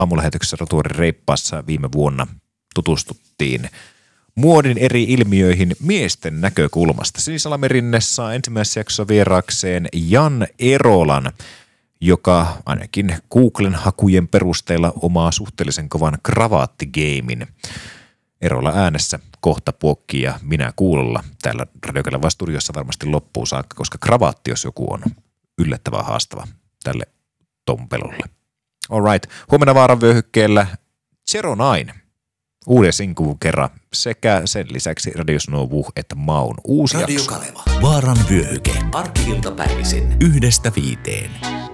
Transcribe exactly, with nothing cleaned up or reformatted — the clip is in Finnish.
aamulähetyksessä Rotuarin reippaassa viime vuonna tutustuttiin muodin eri ilmiöihin miesten näkökulmasta. Sinisalamerinne saa ensimmäisessä jaksossa vieraakseen Jan Erolan, joka ainakin Googlen hakujen perusteella omaa suhteellisen kovan kravaattigeimin. Erola äänessä, kohta puokki ja minä kuulolla. Täällä Radiokalevan studiossa varmasti loppuun saakka, koska kravaatti, jos joku on yllättävän haastava tälle tompelolle. Alright, huomenna Vaaran vyöhykkeellä Zero Nine, uuden sinkuvun kerran, sekä sen lisäksi Radio Snow Wuh että Maun uusi Radio jakso. Kaleva. Vaaran vyöhyke. Arki-iltapäivisin yhdestä viiteen.